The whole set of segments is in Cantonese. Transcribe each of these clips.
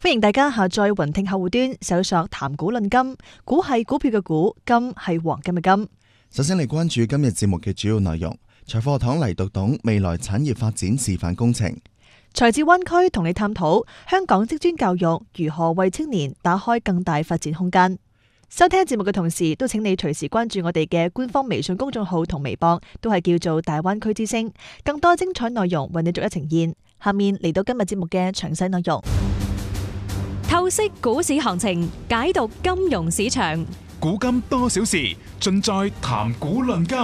歡迎大家下載雲聽客戶端，搜索談股論金，股係股票嘅股，金係黃金嘅金。 首先嚟關注今日節目嘅主要內容。財富學堂嚟讀懂未來產業發展示範工程。 財智灣區同你探討香港職專教育如何為青年打開更大發展空間。收聽節目嘅同時，都請你隨時關注我哋嘅官方微信公眾號同微博，都係叫做大灣區之聲，更多精彩內容為你逐一呈現。下面嚟到今日節目嘅詳細內容。 透析股市行情，解讀金融市場， 古今多少事，盡在談股論金。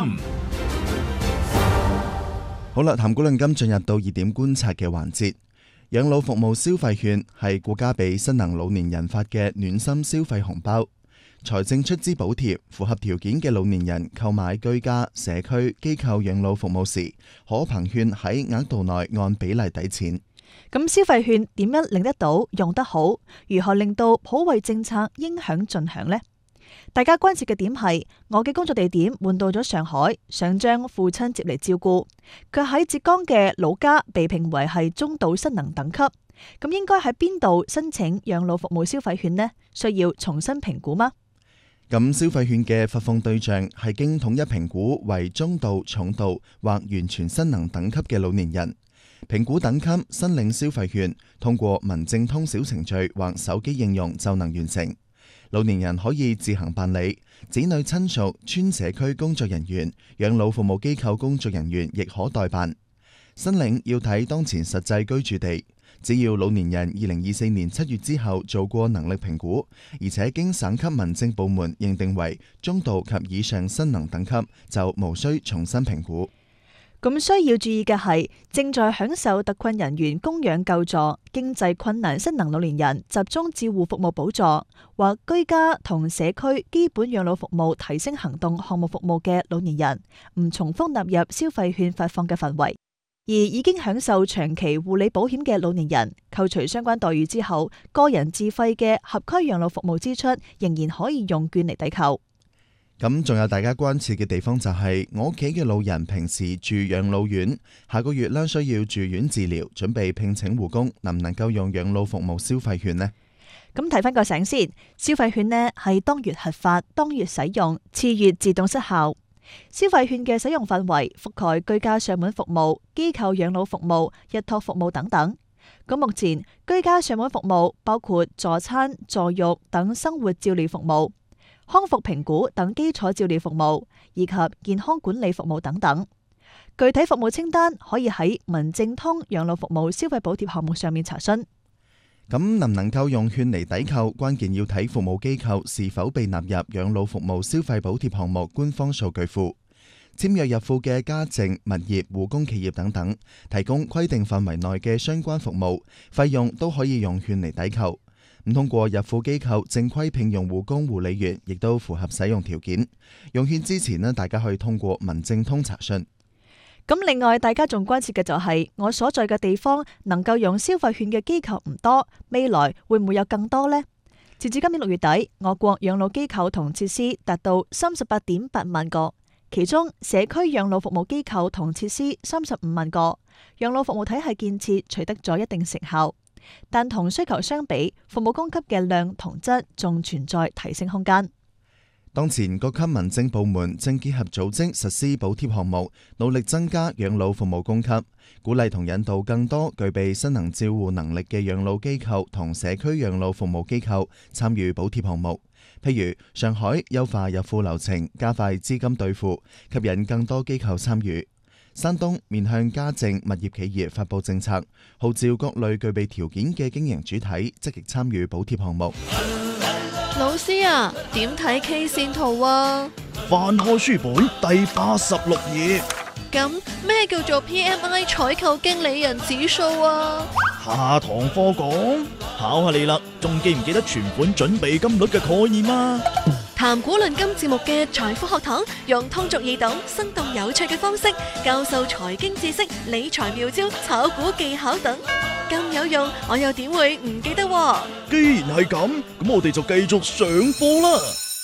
好啦，談股論金進入到熱點觀察嘅環節。養老服務消費券係國家俾新能老年人發嘅暖心消費紅包，財政出資補貼符合條件嘅老年人購買居家、社區、機構養老服務時，可憑券喺額度內按比例抵錢。 咁消費券點樣領得到、用得好？如何令到普惠政策應享盡享呢？大家關切嘅點係，我嘅工作地點換到咗上海，想將父親接嚟照顧。佢喺浙江嘅老家被評為係中度失能等級，咁應該喺邊度申請養老服務消費券呢？需要重新評估嗎？ 咁消費券嘅發放對象係經統一評估為中度、重度或完全失能等級嘅老年人。評估等級申領消費券，通過民政通小程序或手機應用就能完成。老年人可以自行辦理，子女親屬、村社區工作人員、養老服務機構工作人員亦可代辦。申領要睇當前實際居住地，只要老年人2024年7月之後做過能力評估，而且經省級民政部門認定為中度及以上失能等級，就無需重新評估。 咁需要注意嘅係，正在享受特困人員供養救助、經濟困難失能老年人集中照護服務補助或居家同社區基本養老服務提升行動項目服務嘅老年人，唔重複納入消費券發放嘅範圍。而已經享受長期護理保險嘅老年人，扣除相關待遇之後，個人自費嘅合區養老服務支出仍然可以用券嚟抵扣。 咁仲有大家關切嘅地方就係，我屋企嘅老人平時住養老院，下個月呢需要住院治療，準備聘請護工，能唔能夠用養老服務消費券呢？ 咁睇翻個醒先，消費券呢係當月核發，當月使用，次月自動失效。消費券嘅使用範圍覆蓋居家上門服務、機構養老服務、日託服務等等。咁目前居家上門服務包括助餐、助育等生活照料服務、康復評估等基礎照料服務，以及健康管理服務等等。具體服務清單可以喺民政通養老服務消費補貼項目上面查詢。 咁能唔能夠用券嚟抵扣，關鍵要睇服務機構是否被納入養老服務消費補貼項目官方數據庫。簽約入庫嘅家政、物業、護工企業等等，提供規定範圍內嘅相關服務，費用都可以用券嚟抵扣。唔通過入庫機構正規聘用護工護理員，亦都符合使用條件。用券之前呢，大家可以通過民政通查詢。 咁另外，大家仲關切嘅就係，我所在嘅地方能夠用消費券嘅機構唔多，未來會唔會有更多呢？截至今年6月底，我國養老機構同設施達到38.8萬個，其中社區養老服務機構同設施35萬個，養老服務體系建設取得咗一定成效。但同需求相比，服務供給嘅量同質仲存在提升空間。 當前各級民政部門正結合組織實施補貼項目，努力增加養老服務供給，鼓勵同引導更多具備失能照護能力嘅養老機構同社區養老服務機構參與補貼項目。譬如上海優化入庫流程，加快資金兌付，吸引更多機構參與。山東面向家政物業企業發佈政策，號召各類具備條件嘅經營主體積極參與補貼項目。 老師啊，點睇 K 線圖啊？ 翻開書本第86頁。 咁咩叫做 PMI 採購經理人指數啊？ 下堂課講，考下你啦，仲記唔記得存款準備金率嘅概念啊？ 談股論金節目嘅財富學堂，用通俗易懂、生動有趣嘅方式教授財經知識、理財妙招、炒股技巧等，咁有用，我又點會唔記得喎？ 既然係咁，咁我哋就繼續上課啦。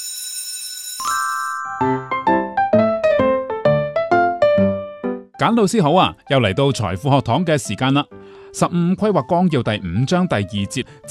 簡老師好啊，又嚟到財富學堂嘅時間啦。15規劃綱要第5章第2節